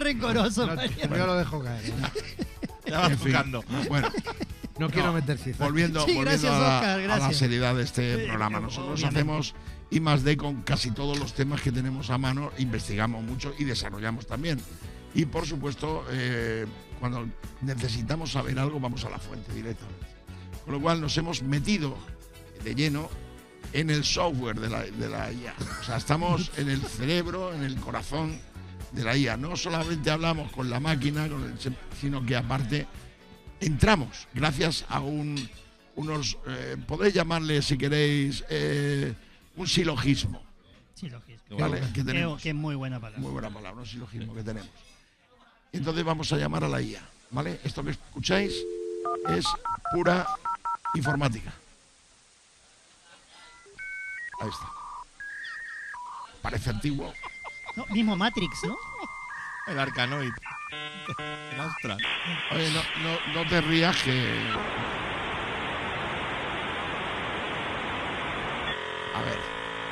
rencoroso. No, yo lo dejo caer. Ya vas buscando. Bueno, No quiero meter cifras. volviendo, Sí, volviendo gracias, a, la, Óscar, a la gracias. seriedad de este programa. Nosotros obviamente. hacemos I+D con casi todos los temas que tenemos a mano, investigamos mucho y desarrollamos también. Y por supuesto, cuando necesitamos saber algo, vamos a la fuente directamente. Con lo cual nos hemos metido de lleno en el software de la IA. O sea, estamos en el cerebro, en el corazón de la IA. No solamente hablamos con la máquina, sino que aparte entramos gracias a unos, podéis llamarle si queréis, un silogismo. Silogismo. ¿Vale? Que tenemos. Que es muy buena palabra. Muy buena palabra, un silogismo que tenemos. Entonces vamos a llamar a la IA, ¿vale? Esto que escucháis es pura informática. Ahí está. Parece antiguo. No, mismo Matrix, ¿no? El Arcanoid. El Astra. Oye, no te rías que... A ver.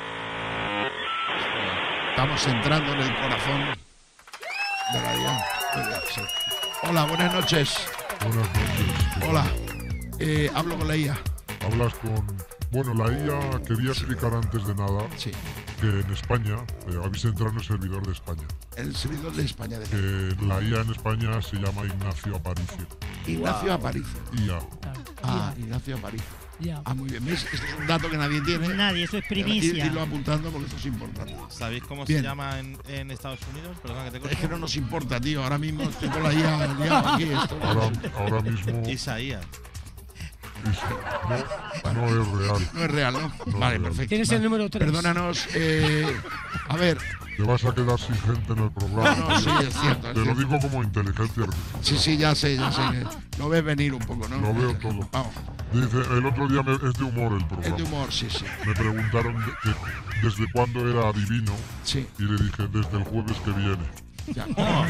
Estamos entrando en el corazón de la IA. Sí. Hola, buenas noches. Buenas noches. Hola. Hablo con la IA. Hablas con... Bueno, la IA quería explicar antes de nada Sí. que en España habéis entrado en el servidor de España. El servidor de España. Que la IA en España se llama Ignacio Aparicio. Ignacio Aparicio. IA. Ignacio Aparicio. Ya. Muy bien. ¿Ves? Esto es un dato que nadie tiene. Nadie, eso es primicia. Irlo apuntando porque esto es importante. ¿Sabéis cómo Bien. se llama en Estados Unidos? Perdona que te corte. Es que no nos importa, tío. Ahora mismo estoy con la IA liado aquí. Esto Ahora mismo Isaías. no es real. no es real, ¿no? No Vale, es real. perfecto. Tienes el número 3. Perdónanos. A ver. Te vas a quedar sin gente en el programa. No, sí, es cierto. Te lo digo como inteligencia artificial. Sí, ya sé. Lo ves venir un poco, ¿no? Lo veo todo. Vamos. Dice, el otro día es de humor el Es programa. de humor, sí. Me preguntaron desde cuándo era adivino Sí, y le dije desde el jueves que viene. ya.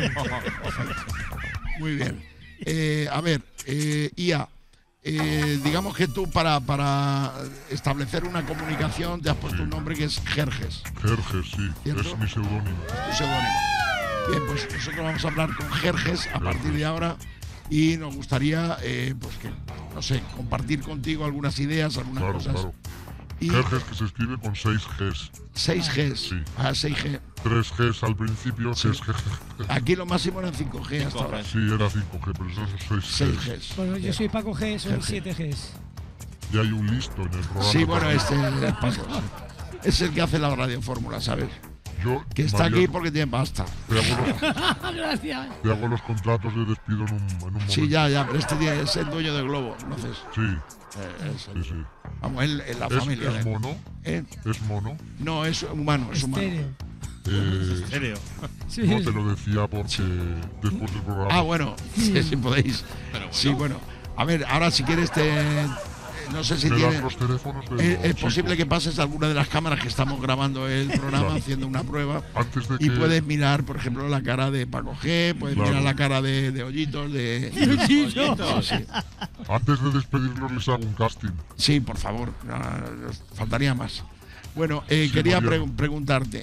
Muy bien. A ver, IA. Digamos que tú para establecer una comunicación te has puesto un nombre que es Jerjes, Jerjes, sí, ¿Cierto? es mi seudónimo. tu seudónimo. Bien, pues nosotros vamos a hablar con Jerjes a partir de ahora y nos gustaría, pues que, no sé, compartir contigo algunas ideas, algunas Claro, cosas. claro. Y Jerjes que se escribe con 6 Gs. 6 Gs, Sí. 6G. 3 Gs al principio, Sí. que es G. Aquí lo máximo eran 5G hasta ahora. Sí, era 5G, pero eso son 6 6 Gs. Gs. Bueno, yo soy Paco G, son G. 7 Gs. Y hay un listo en el programa. Sí, bueno, también. es Paco. Es el que hace la radiofórmula, ¿sabes? Yo, Que está Mariano, aquí porque tiene pasta. Gracias. te hago los contratos de despido en un momento. Sí, ya, pero este tío es el dueño del globo, entonces. Sí, Es sí. vamos, él en la familia. Es mono. ¿Eh? Es mono. No, es humano, es humano. Estéreo. Serio. Sí. No te lo decía porque después del programa. Ah, bueno, sí, podéis. Pero bueno. Sí, bueno. A ver, ahora si quieres no sé si ¿Me tiene... das los teléfonos de Es, los es posible que chicos? pases alguna de las cámaras que estamos grabando el programa, Claro. haciendo una prueba. Antes de Y que... puedes mirar, por ejemplo, la cara de Paco G, puedes Claro. mirar la cara de Hoyitos, de... Sí. Antes de despedirlos les hago un casting. Sí, por favor, nos faltaría más. Bueno, Sí, quería Mariano. preguntarte,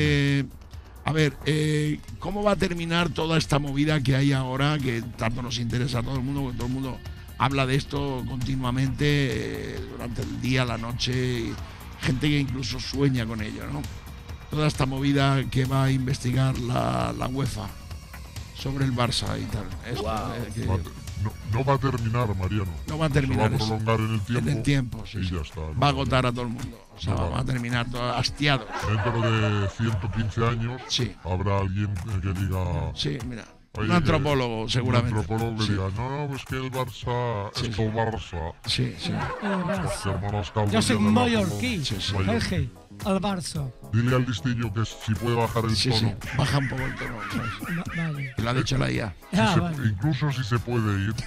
a ver, ¿cómo va a terminar toda esta movida que hay ahora, que tanto nos interesa a todo el mundo, porque todo el mundo habla de esto continuamente durante el día, la noche, y gente que incluso sueña con ello, ¿no? Toda esta movida que va a investigar la UEFA sobre el Barça y tal. Esto, que No va a terminar, Mariano. no va a terminar Se va a eso. prolongar en el tiempo. En el tiempo, sí, y sí. ya está. Va a agotar a todo el mundo. O sea, No va. vamos a terminar todo hastiados. Dentro de 115 años Sí. habrá alguien que diga... Sí, mira. Oye, Un antropólogo, seguramente. Un antropólogo que Sí. diga, no, es que el Barça, Sí, esto sí. Barça, Sí, sí. El Barça. hermanos Calvo, Yo soy ya verá mallorquí. Sí, sí. Jorge, al Barça. Dile al listillo que si puede bajar el Sí, tono. sí. Baja un poco el tono, ¿sabes? Vale. Que lo ha dicho la IA. Ah, Si vale. incluso si se puede ir.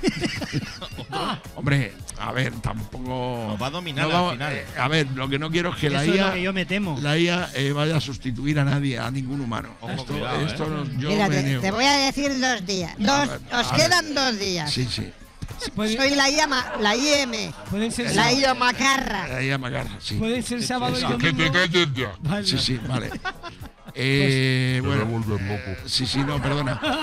Hombre, a ver, tampoco. Nos va a dominar no al final. a ver, lo que no quiero es que la Eso es lo IA, que yo me temo. la IA vaya a sustituir a nadie, a ningún humano. Ojo, cuidado, Yo Mira, me te niego. voy a decir 2 días. Os a quedan 2 días. Sí, sí. Puede, Soy la IM, pueden ser, la IO Macarra. La IA me agarra, sí. pueden ser sábado y Que te domingo. calles ya. Vale. Sí, sí, vale. Te voy a Bueno, volver loco. sí, no, perdona.